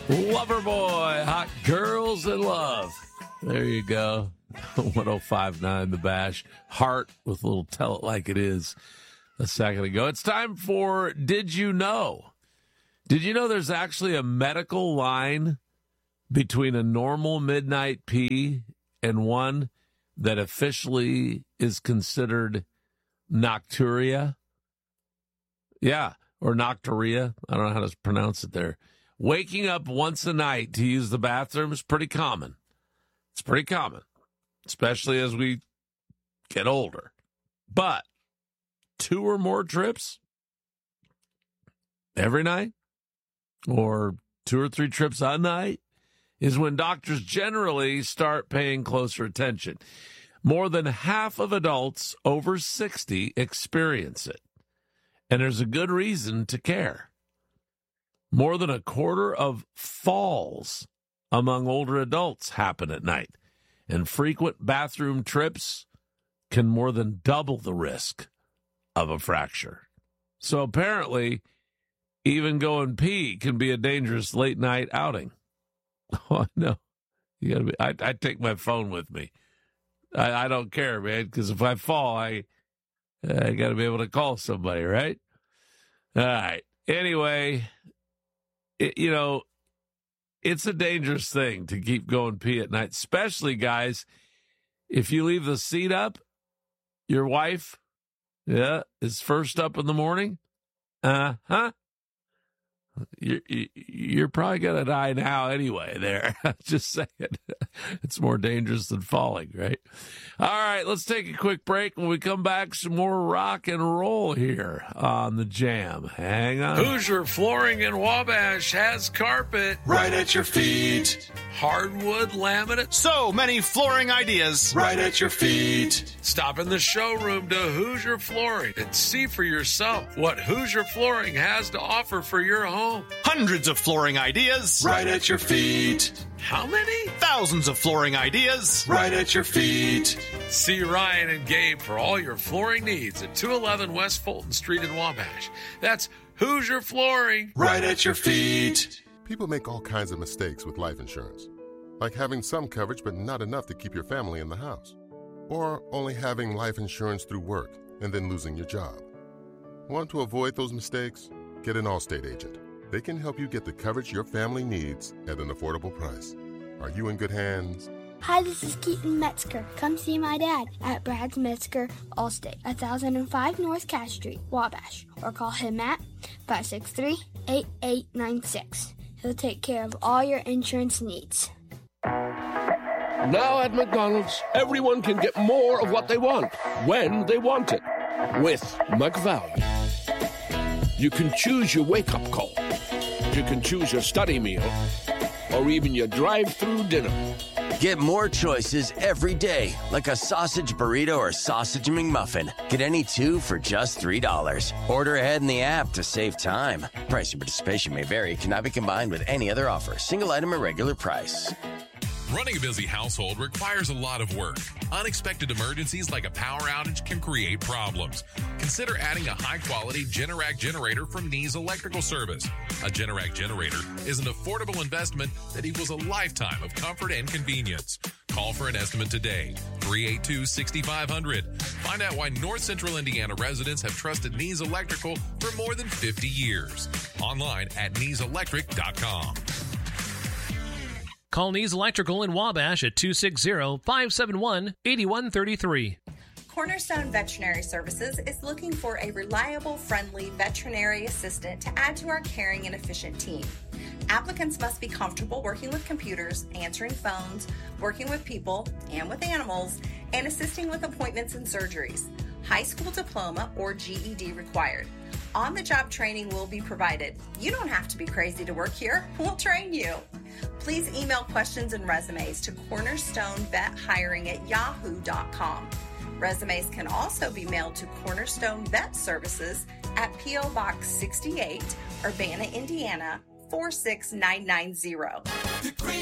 Loverboy, Hot Girls in Love. There you go. 105.9 The Bash. Heart with a little Tell It Like It Is a second ago. It's time for Did You Know? Did you know there's actually a medical line between a normal midnight pee and one that officially is considered nocturia? Yeah, or nocturia. I don't know how to pronounce it there. Waking up once a night to use the bathroom is pretty common. It's pretty common, especially as we get older. But 2 or more trips every night, or 2 or 3 trips a night, is when doctors generally start paying closer attention. More than half of adults over 60 experience it, and there's a good reason to care. More than a quarter of falls among older adults happen at night, and frequent bathroom trips can more than double the risk of a fracture. So apparently, even going pee can be a dangerous late-night outing. Oh, no. You gotta be. I take my phone with me. I don't care, man, because if I fall, I got to be able to call somebody, right? All right. Anyway, it's a dangerous thing to keep going pee at night, especially, guys, if you leave the seat up, your wife, is first up in the morning. You're probably going to die now anyway there. Just saying. It's more dangerous than falling, right? All right, let's take a quick break. When we come back, some more rock and roll here on The Jam. Hang on. Hoosier Flooring in Wabash has carpet right at your feet. Hardwood, laminate. So many flooring ideas right at your feet. Stop in the showroom to Hoosier Flooring and see for yourself what Hoosier Flooring has to offer for your home. Hundreds of flooring ideas right at your feet. How many? Thousands of flooring ideas right at your feet. See Ryan and Gabe for all your flooring needs at 211 West Fulton Street in Wabash. That's Hoosier Flooring right at your feet. People make all kinds of mistakes with life insurance, like having some coverage but not enough to keep your family in the house, or only having life insurance through work and then losing your job. Want to avoid those mistakes? Get an Allstate agent. They can help you get the coverage your family needs at an affordable price. Are you in good hands? Hi, this is Keaton Metzger. Come see my dad at Brad's Metzger Allstate, 1005 North Cass Street, Wabash, or call him at 563-8896. He'll take care of all your insurance needs. Now at McDonald's, everyone can get more of what they want, when they want it, with McValue. You can choose your wake-up call. You can choose your study meal, or even your drive-through dinner. Get more choices every day, like a sausage burrito or sausage McMuffin. Get any 2 for just $3. Order ahead in the app to save time. Price and participation may vary. Cannot be combined with any other offer. Single item at regular price. Running a busy household requires a lot of work. Unexpected emergencies like a power outage can create problems. Consider adding a high-quality Generac generator from Nees Electrical Service. A Generac generator is an affordable investment that equals a lifetime of comfort and convenience. Call for an estimate today, 382-6500. Find out why North Central Indiana residents have trusted Nees Electrical for more than 50 years. Online at neeselectric.com. Call Nees Electrical in Wabash at 260-571-8133. Cornerstone Veterinary Services is looking for a reliable, friendly veterinary assistant to add to our caring and efficient team. Applicants must be comfortable working with computers, answering phones, working with people and with animals, and assisting with appointments and surgeries. High school diploma or GED required. On-the-job training will be provided. You don't have to be crazy to work here. We'll train you. Please email questions and resumes to cornerstonevethiring@yahoo.com. Resumes can also be mailed to Cornerstone Vet Services at P.O. Box 68, Urbana, Indiana, 46990. The great